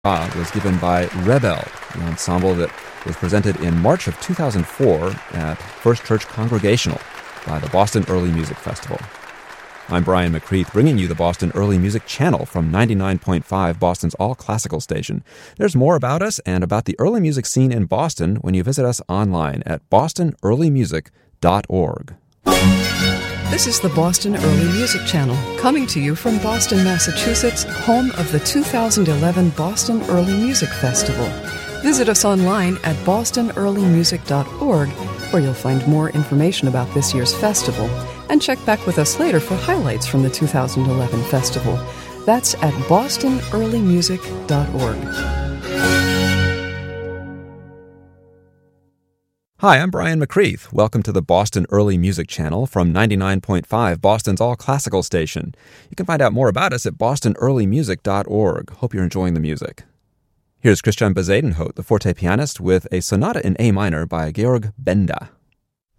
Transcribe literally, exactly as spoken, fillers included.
was given by Rebel, an ensemble that was presented in March of two thousand four at First Church Congregational by the Boston Early Music Festival. I'm Brian McCreath, bringing you the Boston Early Music Channel from ninety-nine point five, Boston's all-classical station. There's more about us and about the early music scene in Boston when you visit us online at boston early music dot org. This is the Boston Early Music Channel, coming to you from Boston, Massachusetts, home of the two thousand eleven Boston Early Music Festival. Visit us online at boston early music dot org, where you'll find more information about this year's festival, and check back with us later for highlights from the two thousand eleven festival. That's at boston early music dot org. Hi, I'm Brian McCreath. Welcome to the Boston Early Music Channel from ninety-nine point five, Boston's all-classical station. You can find out more about us at boston early music dot org. Hope you're enjoying the music. Here's Christian Bezuidenhout, the forte pianist, with a sonata in A minor by Georg Benda.